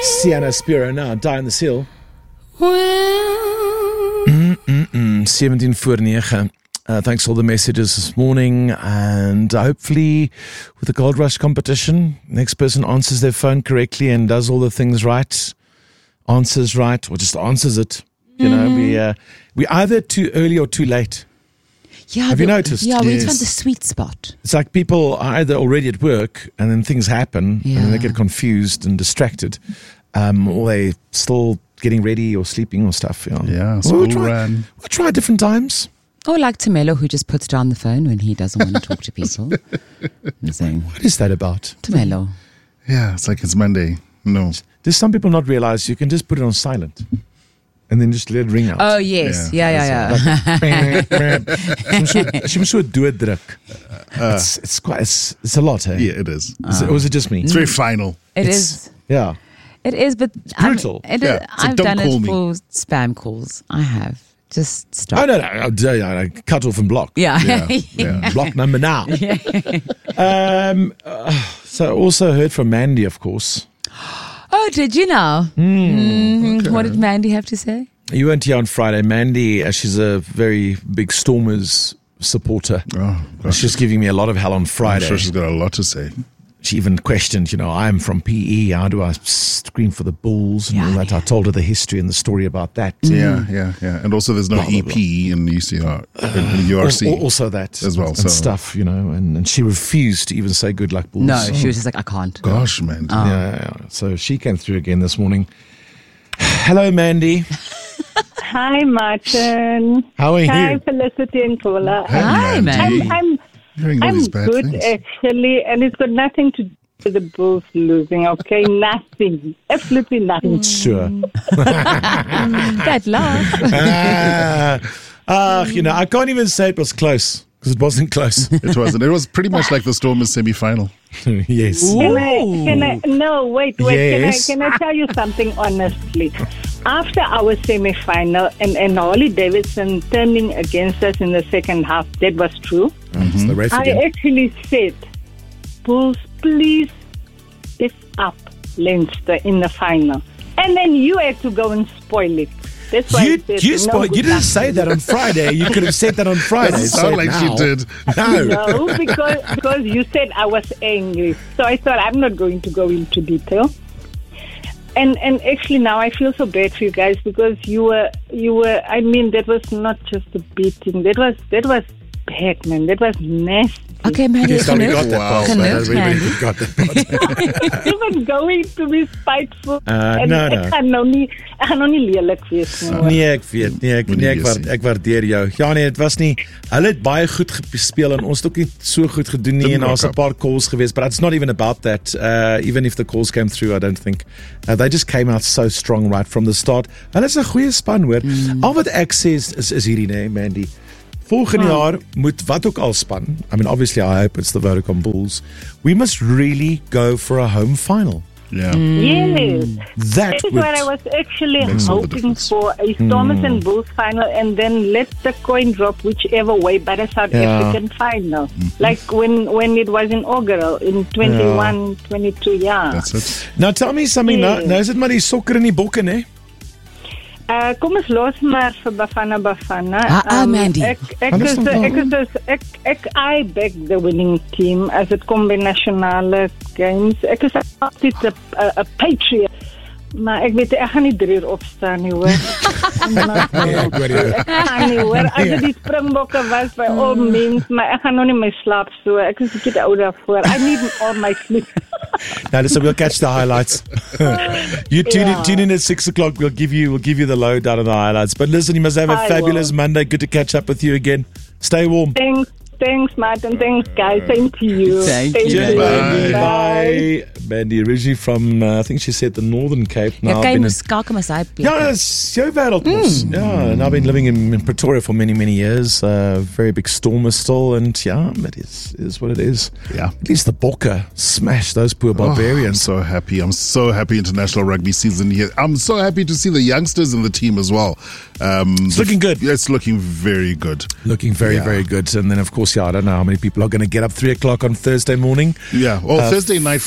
Sienna Spiro now, Die in the Seal. 17 voor 9. Thanks for all the messages this morning, and hopefully with the Gold Rush competition, next person answers their phone correctly and does all the things right, answers right, or just answers it. You know, we either too early or too late. Yeah, have you noticed? Yeah, we found the sweet spot. It's like people are either already at work and then things happen and then they get confused and distracted, or they still getting ready or sleeping or stuff. Yeah, school run. We'll try different times. Or like Tomelo, who just puts down the phone when he doesn't want to talk to people. Saying, what is that about? Tomelo. Yeah, it's like it's Monday. No. Does some people not realize you can just put it on silent and then just let it ring out? Oh, yes. Yeah. She so doordruk. It's a lot, hey? Yeah, it is. Or is it just me? It's very final. It is. Yeah. It is, but it's brutal. I've done it for spam calls. I have. Just stop. Oh, no. Cut off and block. Yeah. Block number now. So also heard from Mandy, of course. Oh, did you know? Okay. What did Mandy have to say? You weren't here on Friday. Mandy, she's a very big Stormers supporter. Oh, she's just giving me a lot of hell on Friday. I'm sure she's got a lot to say. She even questioned, I'm from PE. How do I scream for the Bulls and all that? I told her the history and the story about that. Yeah. And also there's no EP in UCR, in URC. Also that. As well. And stuff, and she refused to even say good luck Bulls. No, she was just like, I can't. Gosh, man. Yeah. So she came through again this morning. Hello, Mandy. Hi, Martin. How are you? Hi, Felicity and Paula. Hi, Mandy. I'm good, actually, and it's got nothing to do with the Bulls losing, okay? Nothing. Absolutely nothing. Sure. That laugh. I can't even say it was close, because it wasn't close. It wasn't. It was pretty much like the Stormers semi-final. Yes. No, wait. Yes. Can I tell you something honestly? After our semi-final and Holly Davidson turning against us in the second half, that was true. Mm-hmm. The ref again. I actually said, Bulls, please lift up Leinster in the final. And then you had to go and spoil it. That's why you didn't say that on Friday. You could have said that on Friday. It sounded like she did. No, because you said I was angry. So I thought I'm not going to go into detail. And actually now I feel so bad for you guys because you were I mean that was not just a beating. That was bad, man. That was nasty. Okay, Mandy. Yes, we got that part. Mandy. We got that part. Even going to be spiteful. No. Ek gaan nou nie lelik wees nie. Nee, ek weet. Ek waardeer jou. Ja nee, dit was nie. Hulle het baie goed gespeel en ons het ook nie so goed gedoen nie en daar's 'n paar calls gewees, but it's not even about that. Even if the calls came through, I don't think they just came out so strong right from the start. Hulle is 'n goeie span, hoor. Al wat ek sê is hierdie, nee, Mandy. Volgende jaar moet wat ook al span. I mean, obviously, I hope it's the Vodacom Bulls. We must really go for a home final. Yeah. Yes. That is what I was actually hoping for, a Stormers and Bulls final, and then let the coin drop whichever way, but a South African final. Like when it was inaugural in 21, 22, That's it. Now tell me something, nou is dit maar die sokker in die bokke, né? Kom ons los maar vir Bafana. Mandy. I back the winning team as it kom by nasionale games. Ek is altyd 'n patriot. Maar ek weet ek gaan nie 3 uur opstaan nie, hoor. Ek gaan nie, hoor. As dit die Springbokke was by all means, maar ek gaan nog nie my slaap so. Ek is 'n bietjie oud daarvoor. I need all my sleep. Now listen, we'll catch the highlights. You tune in at 6 o'clock. We'll give you the lowdown on the highlights. But listen, you must have a fabulous Monday. Good to catch up with you again. Stay warm. Thanks, Martin. Thanks, guys. Same to you. Thank you. Bye. Mandy, originally from, I think she said the Northern Cape. Now I've been it's jou wêreld mos. Yeah, and I've been living in Pretoria for many, many years. Very big Stormer still, and it is what it is. Yeah. At least the Bokke smashed those poor barbarians. I'm so happy. I'm so happy international rugby season here. I'm so happy to see the youngsters in the team as well. It's looking good. Yeah, it's looking very good. Looking very, very good. And then, of course, I don't know how many people are going to get up 3 o'clock on Thursday morning. Yeah, or Thursday night, Friday morning.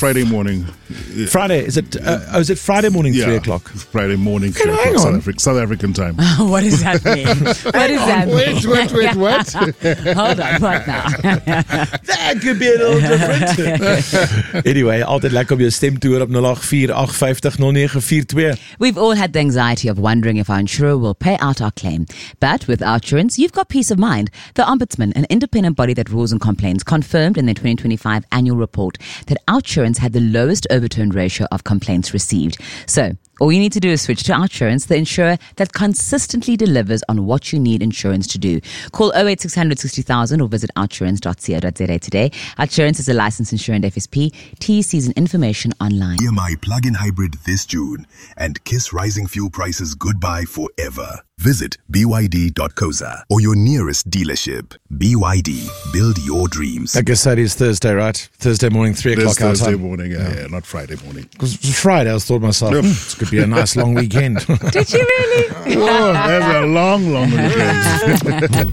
morning. Friday, is it Friday morning, 3 o'clock? Friday morning, 3 o'clock, South African time. What does that mean? What does that mean? Wait, what? Hold on, what now? That could be a little different. Anyway, altyd lekker om jou stem te hoor op 0848500942. We've all had the anxiety of wondering if our insurer will pay out our claim. But with OUTsurance, you've got peace of mind. The Ombudsman, an independent body that rules on complaints, confirmed in their 2025 annual report that OUTsurance had the lowest overturn ratio of complaints received. So, all you need to do is switch to OUTsurance, the insurer that consistently delivers on what you need insurance to do. Call 08600 60,000 or visit outsurance.co.za today. OUTsurance is a licensed insurer and FSP. TCs and information online. EMI plug-in hybrid this June and kiss rising fuel prices goodbye forever. Visit byd.coza or your nearest dealership. BYD, build your dreams. I guess that is Thursday, right? Thursday morning, 3 o'clock our Thursday time. morning, yeah, not Friday morning. Because it was Friday, I thought to myself, this could be a nice long weekend. Did you really? Oh, that's a long weekend.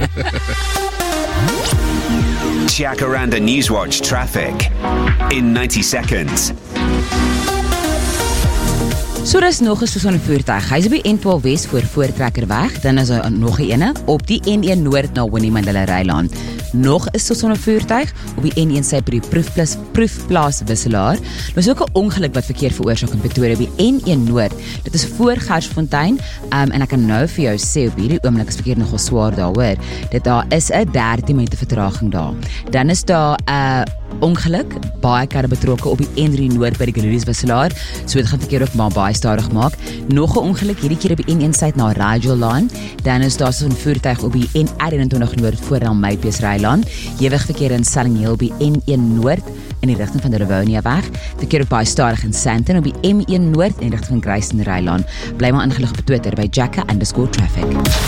Jacaranda Newswatch traffic in 90 seconds. So daar is nog 'n Sosana voertuig. Hy is op die N12 Wes voor Voortrekkerweg, dan is daar nog 'n ene op die N1 Noord na Winnie Mandela Rylaan. Nog 'n Sosana voertuig op die N1 sy by die proefplaas Wisselaar. Daar is ook 'n ongeluk wat verkeer veroorsaak in Pretoria by N1 Noord. Dit is voor Gersfontein, en ek kan nou vir jou sê op hierdie oomblik is verkeer nogal swaar daar, hoor. Daar is 'n 13 minute vertraging daar. Dan is daar 'n ongeluk, baie karre betrokke op die N3 Noord by die Galeries Wisselaar. So dit gaan verkeer ook maar baie stadig maak. Nog 'n ongeluk hierdie keer op die N1 suid na Rigel Line. Dan is daar so 'n voertuig op die N21 Noord voor Raamypies Rylaan. Ewig verkeer in Selling Hill by N1 Noord in die rigting van die Rivonia weg. Verkeer op baie stadig in Sandton op die M1 Noord in die rigting van Grayson Rylaan. Bly maar ingelig op Twitter by Jacka_traffic.